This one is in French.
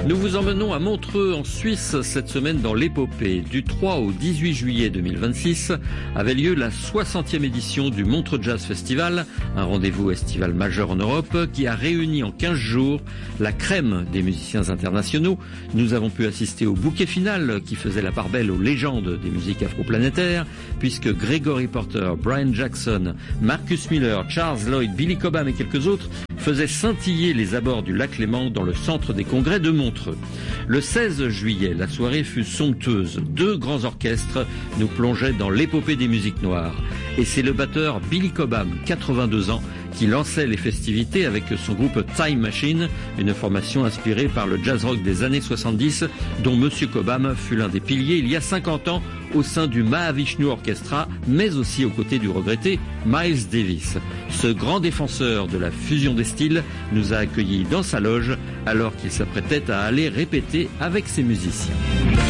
Nous vous emmenons à Montreux en Suisse cette semaine dans l'épopée. Du 3 au 18 juillet 2026 avait lieu la 60e édition du Montreux Jazz Festival, un rendez-vous estival majeur en Europe qui a réuni en 15 jours la crème des musiciens internationaux. Nous avons pu assister au bouquet final qui faisait la part belle aux légendes des musiques afroplanétaires, puisque Gregory Porter, Brian Jackson, Marcus Miller, Charles Lloyd, Billy Cobham et quelques autres faisait scintiller les abords du lac Léman dans le centre des congrès de Montreux. Le 16 juillet, la soirée fut somptueuse. 2 grands orchestres nous plongeaient dans l'épopée des musiques noires. Et c'est le batteur Billy Cobham, 82 ans, qui lançait les festivités avec son groupe Time Machine, une formation inspirée par le jazz rock des années 70, dont Monsieur Cobham fut l'un des piliers il y a 50 ans au sein du Mahavishnu Orchestra, mais aussi aux côtés du regretté Miles Davis. Ce grand défenseur de la fusion des styles nous a accueillis dans sa loge alors qu'il s'apprêtait à aller répéter avec ses musiciens.